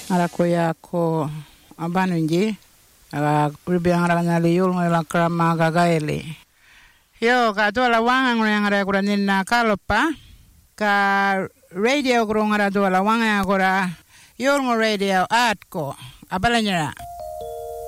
Arakoya ko abanunji ribiang ranya liul ngala krama gagaeli. Yo ka tola wanga ngara kura ninna kalopa ka radio kura ngara tola wanga kura yorngo radio atko abalanyara.